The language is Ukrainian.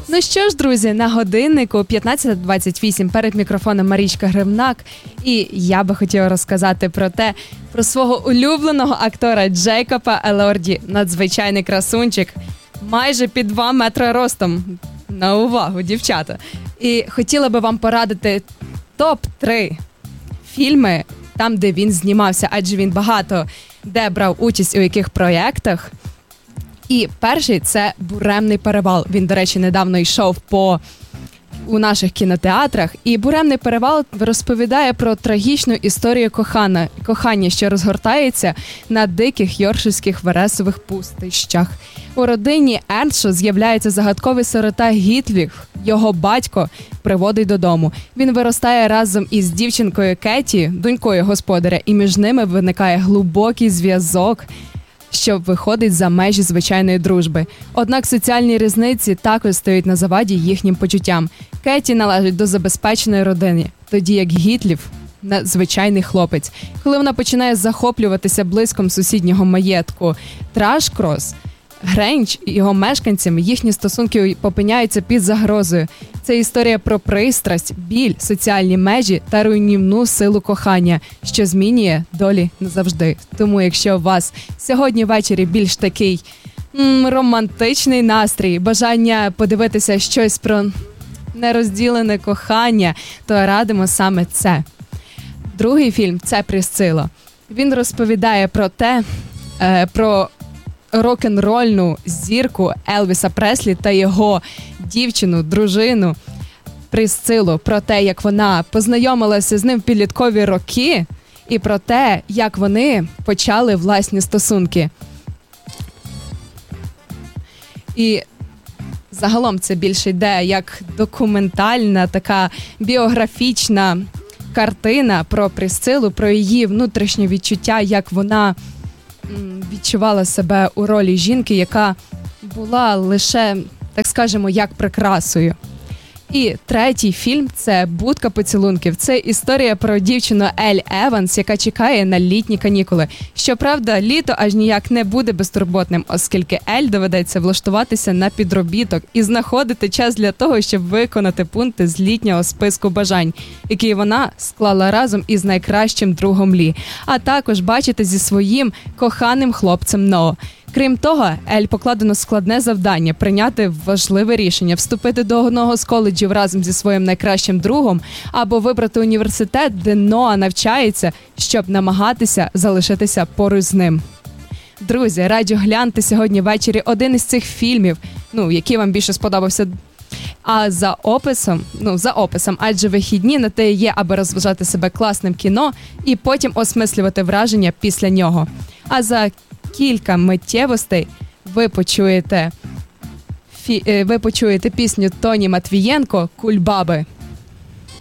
Ну що ж, друзі, на годиннику 15:28, перед мікрофоном Марічка Гривнак. І я би хотіла розказати про свого улюбленого актора Джейкоба Елорді. Надзвичайний красунчик, майже під 2 метри ростом. На увагу, дівчата. І хотіла би вам порадити топ-3 фільми, там, де він знімався, адже він багато де брав участь у яких проєктах. І перший – це «Буремний перевал». Він, до речі, недавно йшов у наших кінотеатрах. І «Буремний перевал» розповідає про трагічну історію кохання, що розгортається на диких йоркширських вересових пустищах. У родині Ерншо з'являється загадковий сирота Гітліх. Його батько приводить додому. Він виростає разом із дівчинкою Кеті, донькою господаря, і між ними виникає глибокий зв'язок, що виходить за межі звичайної дружби. Однак соціальні різниці також стають на заваді їхнім почуттям. Кеті належить до забезпеченої родини, тоді як Гітлів – звичайний хлопець. Коли вона починає захоплюватися блиском сусіднього маєтку Трашкрос, Гренч і його мешканцями, їхні стосунки опиняються під загрозою. Це історія про пристрасть, біль, соціальні межі та руйнівну силу кохання, що змінює долі назавжди. Тому якщо у вас сьогодні ввечері більш такий романтичний настрій, бажання подивитися щось про нерозділене кохання, то радимо саме це. Другий фільм – це «Присцила». Він розповідає про рок-н-рольну зірку Елвіса Преслі та його дівчину, дружину Присцилу, про те, як вона познайомилася з ним в підліткові роки, і про те, як вони почали власні стосунки. І загалом це більше йде як документальна, така біографічна картина про Присцилу, про її внутрішнє відчуття, як вона відчувала себе у ролі жінки, яка була лише, так скажемо, як прикрасою. І третій фільм – це «Будка поцілунків». Це історія про дівчину Ель Еванс, яка чекає на літні канікули. Щоправда, літо аж ніяк не буде безтурботним, оскільки Ель доведеться влаштуватися на підробіток і знаходити час для того, щоб виконати пункти з літнього списку бажань, який вона склала разом із найкращим другом Лі, а також бачити зі своїм коханим хлопцем Ноа. Крім того, Ель покладено складне завдання – прийняти важливе рішення – вступити до одного з коледжів разом зі своїм найкращим другом або вибрати університет, де Ноа навчається, щоб намагатися залишитися поруч з ним. Друзі, раджу гляньте сьогодні ввечері один із цих фільмів, який вам більше сподобався. А за описом, адже вихідні на те є, аби розважати себе класним кіно і потім осмислювати враження після нього. А за кілька миттєвостей ви почуєте пісню Тоні Матвієнко «Кульбаби».